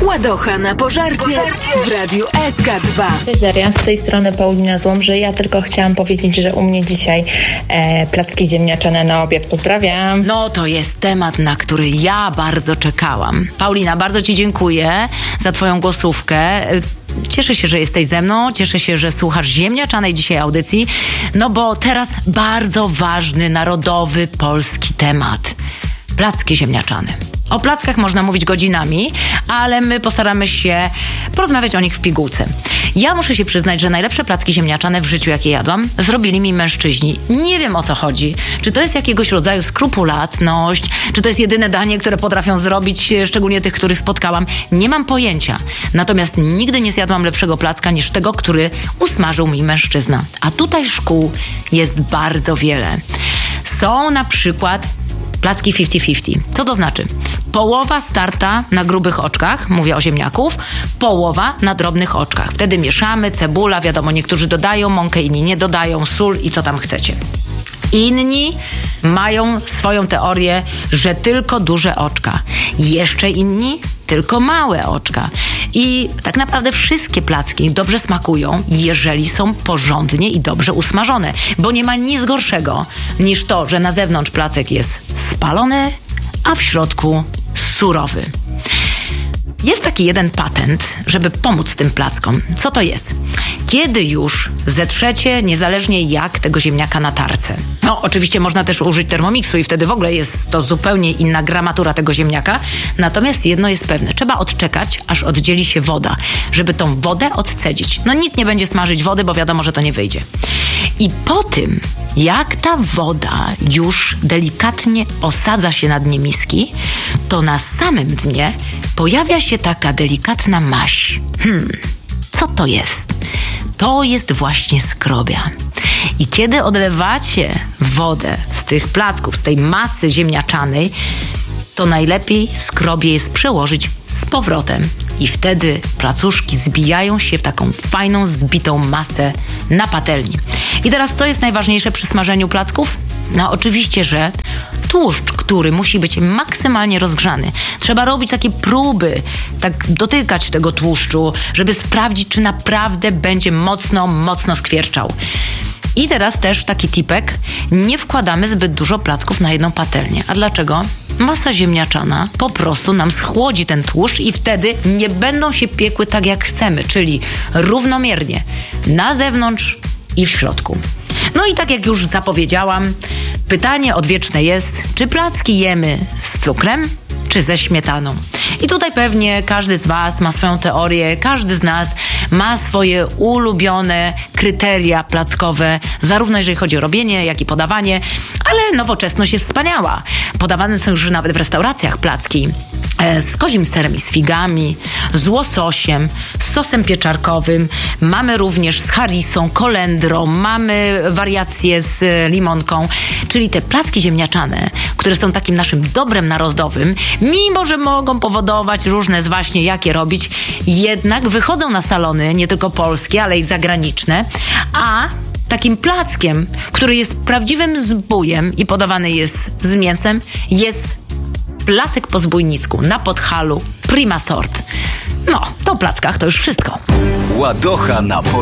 Ładocha na pożarcie w Radiu SK2. Cześć Daria, z tej strony Paulina Złomży. Ja tylko chciałam powiedzieć, że u mnie dzisiaj placki ziemniaczane na obiad. Pozdrawiam. No to jest temat, na który ja bardzo czekałam. Paulina, bardzo Ci dziękuję za Twoją głosówkę. Cieszę się, że jesteś ze mną, cieszę się, że słuchasz ziemniaczanej dzisiaj audycji, no bo teraz bardzo ważny, narodowy, polski temat. Placki ziemniaczane. O plackach można mówić godzinami, ale my postaramy się porozmawiać o nich w pigułce. Ja muszę się przyznać, że najlepsze placki ziemniaczane w życiu, jakie jadłam, zrobili mi mężczyźni. Nie wiem, o co chodzi. Czy to jest jakiegoś rodzaju skrupulatność, czy to jest jedyne danie, które potrafią zrobić, szczególnie tych, których spotkałam. Nie mam pojęcia. Natomiast nigdy nie zjadłam lepszego placka niż tego, który usmażył mi mężczyzna. A tutaj szkół jest bardzo wiele. Są na przykład placki 50-50. Co to znaczy? Połowa starta na grubych oczkach, mówię o ziemniaków, połowa na drobnych oczkach. Wtedy mieszamy, cebula, wiadomo, niektórzy dodają mąkę, inni nie dodają, sól i co tam chcecie. Inni mają swoją teorię, że tylko duże oczka. Jeszcze inni tylko małe oczka. I tak naprawdę wszystkie placki dobrze smakują, jeżeli są porządnie i dobrze usmażone. Bo nie ma nic gorszego niż to, że na zewnątrz placek jest spalony, a w środku surowy. Jest taki jeden patent, żeby pomóc tym plackom. Co to jest? Kiedy już zetrzecie, niezależnie jak, tego ziemniaka na tarce. No, oczywiście można też użyć Thermomixu i wtedy w ogóle jest to zupełnie inna gramatura tego ziemniaka. Natomiast jedno jest pewne. Trzeba odczekać, aż oddzieli się woda, żeby tą wodę odcedzić. No, nikt nie będzie smażyć wody, bo wiadomo, że to nie wyjdzie. I po tym, jak ta woda już delikatnie osadza się na dnie miski, to na samym dnie pojawia się taka delikatna maź. Co to jest? To jest właśnie skrobia. I kiedy odlewacie wodę z tych placków, z tej masy ziemniaczanej, to najlepiej skrobię jest przełożyć z powrotem. I wtedy placuszki zbijają się w taką fajną, zbitą masę na patelni. I teraz co jest najważniejsze przy smażeniu placków? No oczywiście, że tłuszcz, który musi być maksymalnie rozgrzany. Trzeba robić takie próby, tak dotykać tego tłuszczu, żeby sprawdzić, czy naprawdę będzie mocno skwierczał. I teraz też taki tipek, nie wkładamy zbyt dużo placków na jedną patelnię. A dlaczego? Masa ziemniaczana po prostu nam schłodzi ten tłuszcz i wtedy nie będą się piekły tak jak chcemy, czyli równomiernie na zewnątrz i w środku. No i tak jak już zapowiedziałam, pytanie odwieczne jest, czy placki jemy z cukrem, czy ze śmietaną? I tutaj pewnie każdy z Was ma swoją teorię, każdy z nas ma swoje ulubione kryteria plackowe, zarówno jeżeli chodzi o robienie, jak i podawanie, ale nowoczesność jest wspaniała. Podawane są już nawet w restauracjach placki z kozim serem i z figami, z łososiem, z sosem pieczarkowym. Mamy również z harrisą, kolendrą, mamy wariacje z limonką, czyli te placki ziemniaczane, które są takim naszym dobrem narodowym, mimo że mogą powodować różne właśnie jakie robić, jednak wychodzą na salony, nie tylko polskie, ale i zagraniczne, a takim plackiem, który jest prawdziwym zbójem i podawany jest z mięsem, jest placek po zbójnicku na Podhalu Prima Sort. No, to o plackach to już wszystko. Ładocha na